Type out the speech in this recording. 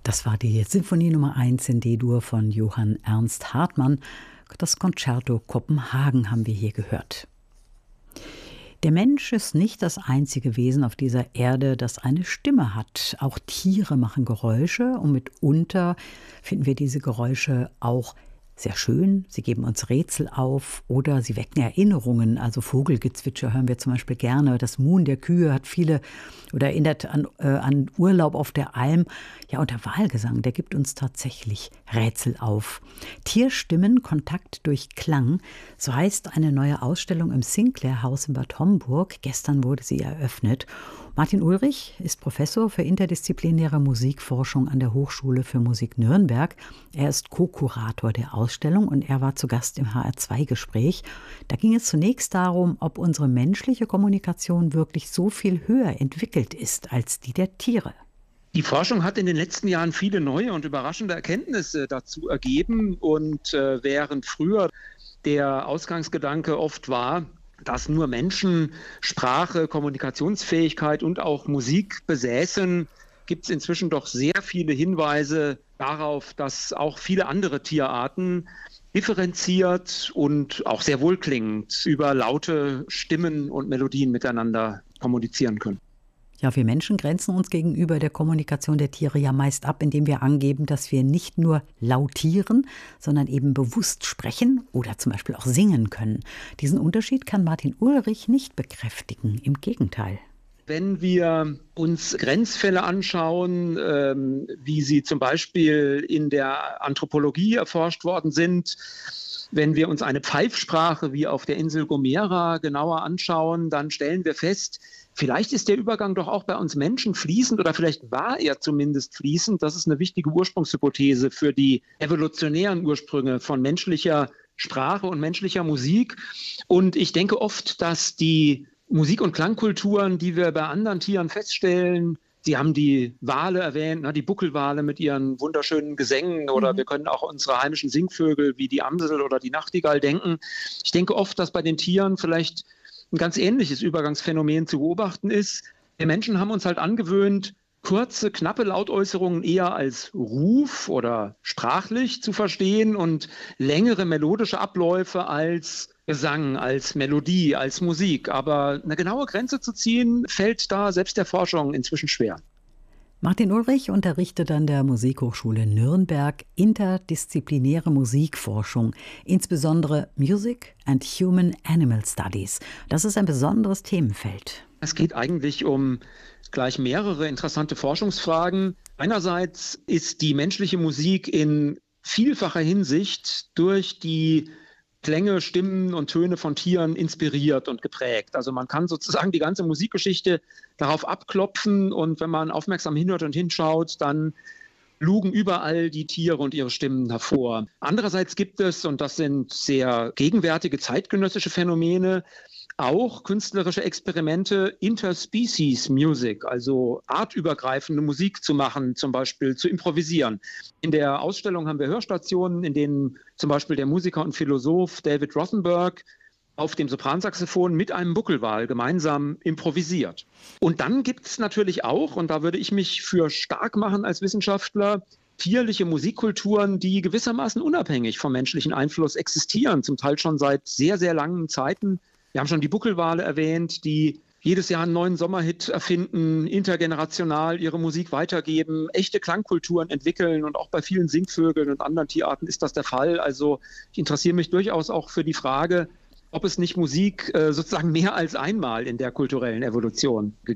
Das war die Sinfonie Nummer 1 in D-Dur von Johann Ernst Hartmann. Das Concerto Kopenhagen haben wir hier gehört. Der Mensch ist nicht das einzige Wesen auf dieser Erde, das eine Stimme hat. Auch Tiere machen Geräusche und mitunter finden wir diese Geräusche auch sehr schön. Sie geben uns Rätsel auf oder sie wecken Erinnerungen. Also Vogelgezwitscher hören wir zum Beispiel gerne. Das Muhen der Kühe hat viele oder erinnert an Urlaub auf der Alm. Ja, und der Walgesang, der gibt uns tatsächlich Rätsel auf. Tierstimmen, Kontakt durch Klang. So heißt eine neue Ausstellung im Sinclair-Haus in Bad Homburg. Gestern wurde sie eröffnet. Martin Ulrich ist Professor für interdisziplinäre Musikforschung an der Hochschule für Musik Nürnberg. Er ist Co-Kurator der Ausstellung und er war zu Gast im HR2-Gespräch. Da ging es zunächst darum, ob unsere menschliche Kommunikation wirklich so viel höher entwickelt ist als die der Tiere. Die Forschung hat in den letzten Jahren viele neue und überraschende Erkenntnisse dazu ergeben. Und während früher der Ausgangsgedanke oft war, dass nur Menschen Sprache, Kommunikationsfähigkeit und auch Musik besäßen, gibt es inzwischen doch sehr viele Hinweise darauf, dass auch viele andere Tierarten differenziert und auch sehr wohlklingend über laute Stimmen und Melodien miteinander kommunizieren können. Ja, wir Menschen grenzen uns gegenüber der Kommunikation der Tiere ja meist ab, indem wir angeben, dass wir nicht nur lautieren, sondern eben bewusst sprechen oder zum Beispiel auch singen können. Diesen Unterschied kann Martin Ulrich nicht bekräftigen, im Gegenteil. Wenn wir uns Grenzfälle anschauen, wie sie zum Beispiel in der Anthropologie erforscht worden sind, wenn wir uns eine Pfeifsprache wie auf der Insel Gomera genauer anschauen, dann stellen wir fest, vielleicht ist der Übergang doch auch bei uns Menschen fließend oder vielleicht war er zumindest fließend. Das ist eine wichtige Ursprungshypothese für die evolutionären Ursprünge von menschlicher Sprache und menschlicher Musik. Und ich denke oft, dass die Musik- und Klangkulturen, die wir bei anderen Tieren feststellen, Sie haben die Wale erwähnt, die Buckelwale mit ihren wunderschönen Gesängen oder wir können auch unsere heimischen Singvögel wie die Amsel oder die Nachtigall denken. Ich denke oft, dass bei den Tieren vielleicht ein ganz ähnliches Übergangsphänomen zu beobachten ist. Wir Menschen haben uns halt angewöhnt, kurze, knappe Lautäußerungen eher als Ruf oder sprachlich zu verstehen und längere melodische Abläufe als Gesang, als Melodie, als Musik. Aber eine genaue Grenze zu ziehen, fällt da selbst der Forschung inzwischen schwer. Martin Ulrich unterrichtet an der Musikhochschule Nürnberg interdisziplinäre Musikforschung, insbesondere Music and Human Animal Studies. Das ist ein besonderes Themenfeld. Es geht eigentlich um gleich mehrere interessante Forschungsfragen. Einerseits ist die menschliche Musik in vielfacher Hinsicht durch die Klänge, Stimmen und Töne von Tieren inspiriert und geprägt. Also man kann sozusagen die ganze Musikgeschichte darauf abklopfen und wenn man aufmerksam hinhört und hinschaut, dann lugen überall die Tiere und ihre Stimmen hervor. Andererseits gibt es, und das sind sehr gegenwärtige zeitgenössische Phänomene, auch künstlerische Experimente, Interspecies Music, also artübergreifende Musik zu machen, zum Beispiel zu improvisieren. In der Ausstellung haben wir Hörstationen, in denen zum Beispiel der Musiker und Philosoph David Rothenberg auf dem Sopransaxophon mit einem Buckelwal gemeinsam improvisiert. Und dann gibt es natürlich auch, und da würde ich mich für stark machen als Wissenschaftler, tierliche Musikkulturen, die gewissermaßen unabhängig vom menschlichen Einfluss existieren, zum Teil schon seit sehr, sehr langen Zeiten. Wir haben schon die Buckelwale erwähnt, die jedes Jahr einen neuen Sommerhit erfinden, intergenerational ihre Musik weitergeben, echte Klangkulturen entwickeln und auch bei vielen Singvögeln und anderen Tierarten ist das der Fall. Also ich interessiere mich durchaus auch für die Frage, ob es nicht Musik sozusagen mehr als einmal in der kulturellen Evolution gegeben hat.